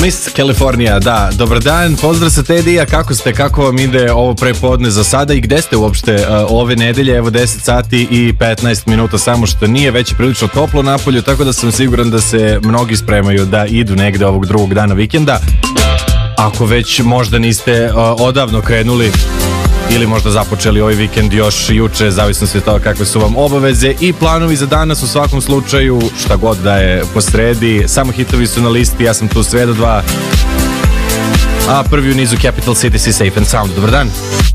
Miss California, da, dobar dan, pozdrav sa Tedija, kako ste, kako vam ide ovo prepodne za sada i gde ste uopšte ove nedelje, evo 10 sati i 15 minuta, samo što nije, već je prilično toplo napolju, tako da sam siguran da se mnogi spremaju da idu negde ovog drugog dana vikenda, ako već možda niste odavno krenuli ili možda započeli ovaj vikend još juče, zavisno se od toga kakve su vam obaveze i planovi za danas. U svakom slučaju, šta god da je po sredi, samo hitovi su na listi, ja sam tu sve do 2, a prvi u nizu Capital City, Safe and Sound. Dobar dan.